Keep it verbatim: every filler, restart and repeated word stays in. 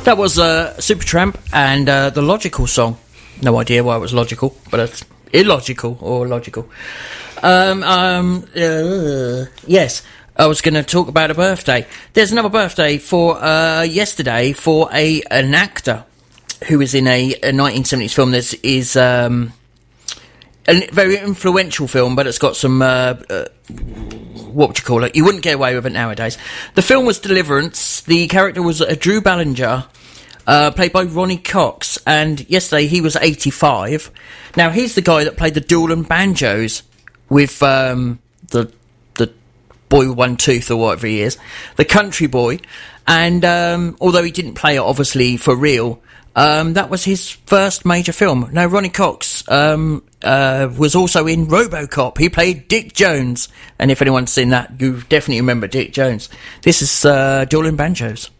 That was uh, Supertramp and uh, the Logical song. No idea why it was logical, but it's illogical or logical. Um, um, uh, yes, I was going to talk about a birthday. There's another birthday for uh, yesterday for a an actor who was in a, a nineteen seventies film. This is um, a very influential film, but it's got some... Uh, uh, what would you call it? You wouldn't get away with it nowadays. The film was Deliverance. The character was uh, Drew Ballinger, uh, played by Ronnie Cox, and yesterday he was eighty-five. Now, he's the guy that played the Dual and Banjos with um, the the boy with one tooth, or whatever he is, the country boy, and um, although he didn't play it, obviously, for real, um, that was his first major film. Now, Ronnie Cox um, uh, was also in RoboCop. He played Dick Jones, and if anyone's seen that, you definitely remember Dick Jones. This is uh, Dual and Banjos.